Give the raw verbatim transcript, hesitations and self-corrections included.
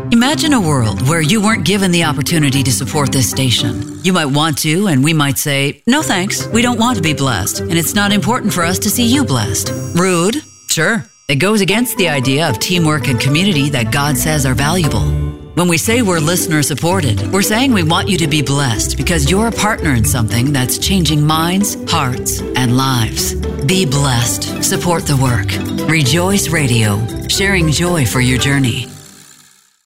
Imagine a world where you weren't given the opportunity to support this station. You might want to, and we might say, no thanks, we don't want to be blessed, and it's not important for us to see you blessed. Rude? Sure. It goes against the idea of teamwork and community that God says are valuable. When we say we're listener supported, we're saying we want you to be blessed because you're a partner in something that's changing minds, hearts, and lives. Be blessed. Support the work. Rejoice Radio, sharing joy for your journey.